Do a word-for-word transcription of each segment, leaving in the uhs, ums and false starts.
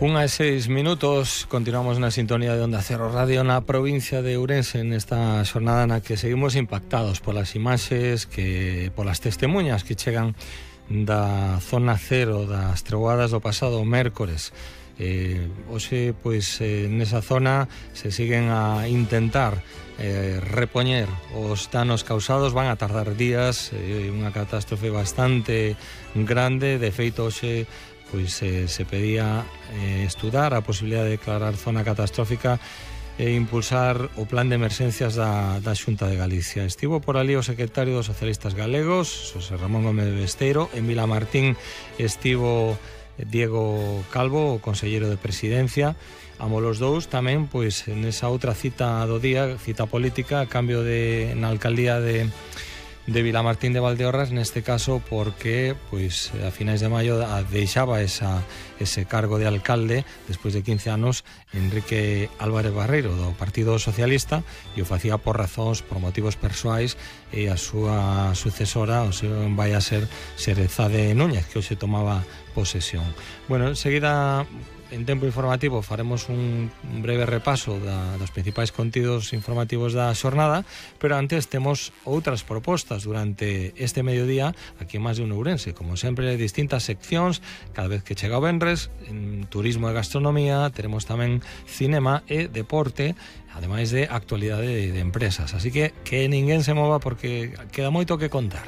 Unha e seis minutos, continuamos na sintonía de Onda Cero Radio na provincia de Ourense nesta xornada na que seguimos impactados polas imaxes, que polas testemunhas que chegan da zona cero das treboadas do pasado mércores. Eh, hoxe, pois, eh, nesa zona se siguen a intentar eh, repoñer os danos causados. Van a tardar días, eh, unha catástrofe bastante grande. De feito, hoxe pois eh, se pedía eh, estudar a posibilidade de declarar zona catastrófica e impulsar o plan de emerxencias da, da Xunta de Galicia. Estivo por ali o secretario dos socialistas galegos, Xosé Ramón Gómez Besteiro. En Vilamartín estivo Diego Calvo, o conselleiro de Presidencia. Amolos dous tamén, pois, nesa outra cita do día, cita política, a cambio de na alcaldía de de Vilamartín de Valdeorras, neste caso porque pois a finais de maio deixaba esa, ese cargo de alcalde despois de quince anos Enrique Álvarez Barreiro do Partido Socialista, e o facía por razóns, por motivos persoais, e a súa sucesora, o seu, vai a ser Xerezade Núñez, que hoxe tomaba posesión. Bueno, enseguida, en tempo informativo, faremos un breve repaso da, dos principais contidos informativos da xornada, pero antes temos outras propostas durante este mediodía aquí en Más de un Ourense. Como sempre, distintas seccións, cada vez que chega o venres, en turismo e gastronomía, teremos tamén cinema e deporte, ademais de actualidade de, de empresas. Así que que ninguén se mova porque queda moito que contar.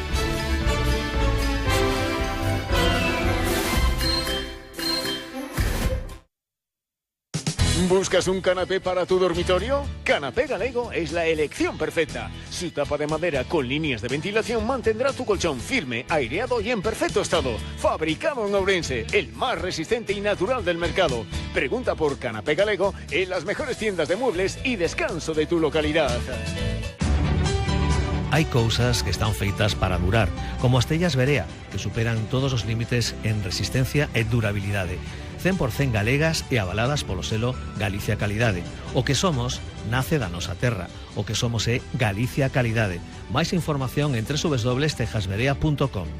¿Buscas un canapé para tu dormitorio? Canapé Galego es la elección perfecta. Su tapa de madera con líneas de ventilación mantendrá tu colchón firme, aireado y en perfecto estado. Fabricado en Ourense, el más resistente y natural del mercado. Pregunta por Canapé Galego en las mejores tiendas de muebles y descanso de tu localidad. Hai cousas que están feitas para durar, como as tellas Berea, que superan todos os límites en resistencia e durabilidade. cen por cen galegas e avaladas polo selo Galicia Calidade. O que somos nace da nosa terra. O que somos é Galicia Calidade. Máis información en doble u doble u doble u punto tejas berea punto com.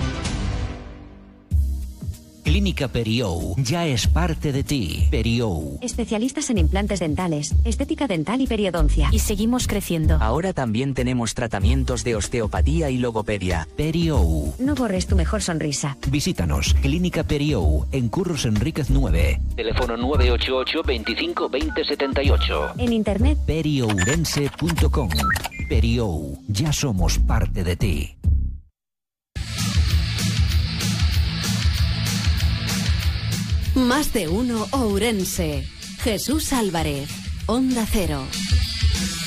Clínica Periou ya es parte de ti. Periou. Especialistas en implantes dentales, estética dental y periodoncia. Y seguimos creciendo. Ahora también tenemos tratamientos de osteopatía y logopedia. Periou. No borres tu mejor sonrisa. Visítanos. Clínica Periou, en Curros Enríquez nueve. Teléfono nueve ocho ocho, veinticinco, veinte, setenta y ocho. En internet periourense punto com. Periou. Ya somos parte de ti. Más de uno Ourense. Jesús Álvarez, Onda Cero.